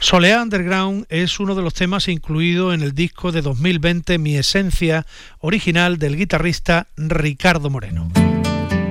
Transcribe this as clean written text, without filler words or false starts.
Soleá Underground es uno de los temas incluido en el disco de 2020 Mi Esencia, original del guitarrista Ricardo Moreno.